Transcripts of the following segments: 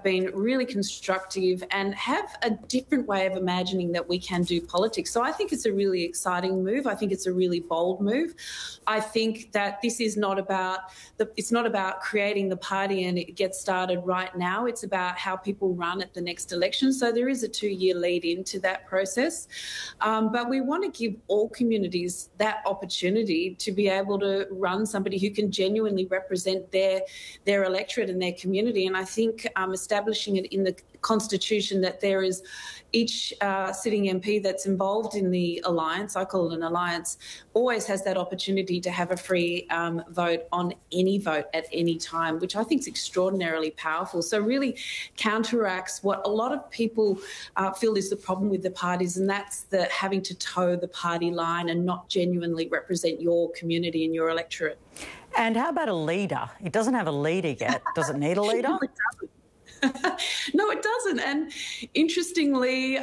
been really constructive and have a different way of imagining that we can do politics. So I think it's a really exciting move. I think it's a really bold move. I think that this is not about it's not about creating the party and it gets started right now. It's about how people run at the next election. So there is a 2-year lead into that process. But we want to give all communities that opportunity to be able to run somebody who can genuinely represent their electorate and their community. And I think establishing it in the Constitution that there is each sitting MP that's involved in the alliance, I call it an alliance, always has that opportunity to have a free vote on any vote at any time, which I think is extraordinarily powerful. So really counteracts what a lot of people feel is the problem with the parties, and that's the having to toe the party line and not genuinely represent your community and your electorate. And how about a leader? It doesn't have a leader yet. Does it need a leader? No, it doesn't. No, it doesn't. And interestingly,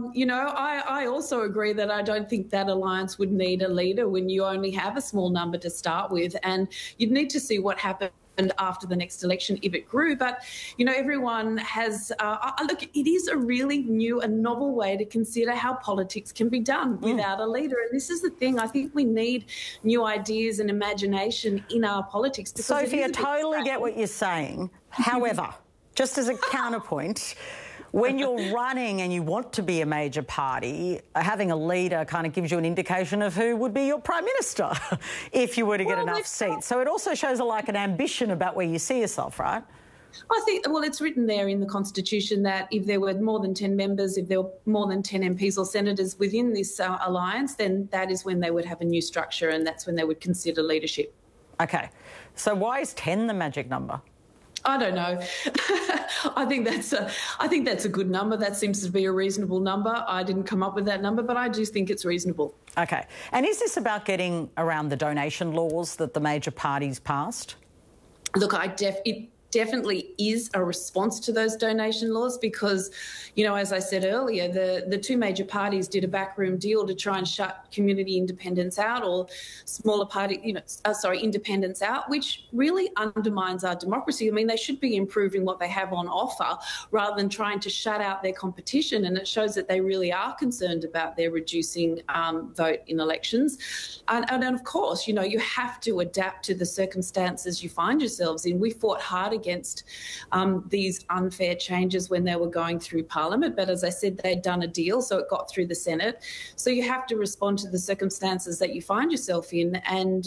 I also agree that I don't think that alliance would need a leader when you only have a small number to start with. And you'd need to see what happened after the next election if it grew. But, everyone has, look, it is a really new and novel way to consider how politics can be done without a leader. And this is the thing, I think we need new ideas and imagination in our politics. Sophie, I totally get what you're saying. However, just as a counterpoint, when you're running and you want to be a major party, having a leader kind of gives you an indication of who would be your Prime Minister if you were to get enough seats. So it also shows an ambition about where you see yourself, right? I think, it's written there in the Constitution that if there were more than 10 members, if there were more than 10 MPs or senators within this alliance, then that is when they would have a new structure and that's when they would consider leadership. OK. So why is 10 the magic number? I don't know. I think that's a good number. That seems to be a reasonable number. I didn't come up with that number, but I do think it's reasonable. OK. And is this about getting around the donation laws that the major parties passed? Look, it definitely is a response to those donation laws because, as I said earlier, the two major parties did a backroom deal to try and shut community independence out or smaller party, independence out, which really undermines our democracy. I mean, they should be improving what they have on offer rather than trying to shut out their competition. And it shows that they really are concerned about their reducing vote in elections. And of course, you have to adapt to the circumstances you find yourselves in. We fought hard against these unfair changes when they were going through Parliament. But as I said, they'd done a deal, so it got through the Senate. So you have to respond to the circumstances that you find yourself in. And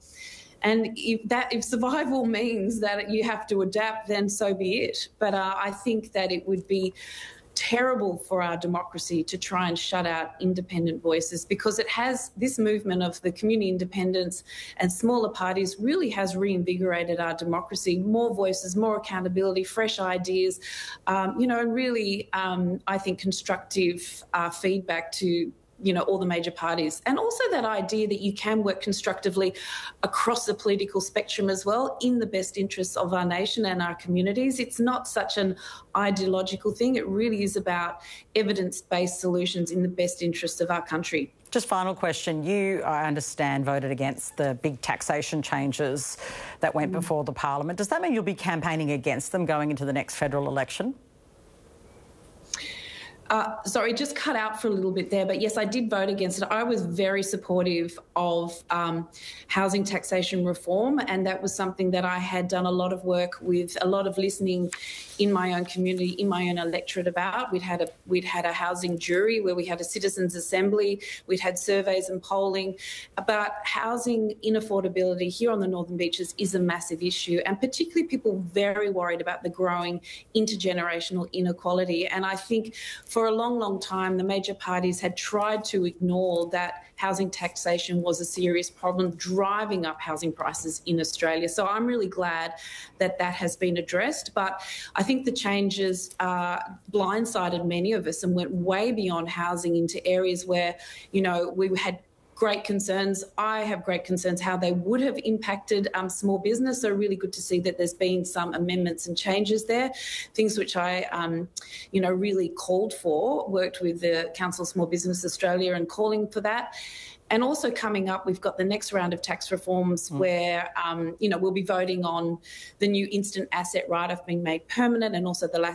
if survival means that you have to adapt, then so be it. But I think that it would be terrible for our democracy to try and shut out independent voices because it has this movement of the community independence and smaller parties really has reinvigorated our democracy. More voices, more accountability, fresh ideas, and really, I think, constructive feedback to all the major parties. And also that idea that you can work constructively across the political spectrum as well in the best interests of our nation and our communities. It's not such an ideological thing. It really is about evidence-based solutions in the best interests of our country. Just final question. You, I understand, voted against the big taxation changes that went before the Parliament. Does that mean you'll be campaigning against them going into the next federal election? Sorry, just cut out for a little bit there. But yes, I did vote against it. I was very supportive of housing taxation reform, and that was something that I had done a lot of work with, a lot of listening in my own community, in my own electorate about. We'd had a housing jury where we had a citizens' assembly. We'd had surveys and polling about housing inaffordability here on the Northern Beaches is a massive issue, and particularly people very worried about the growing intergenerational inequality. And I think for a long, long time, the major parties had tried to ignore that housing taxation was a serious problem driving up housing prices in Australia. So I'm really glad that that has been addressed. But I think the changes blindsided many of us and went way beyond housing into areas where, we had great concerns. I have great concerns how they would have impacted small business. So really good to see that there's been some amendments and changes there, things which I, really called for, worked with the Council of Small Business Australia and calling for that. And also coming up, we've got the next round of tax reforms where, we'll be voting on the new instant asset write-off being made permanent and also the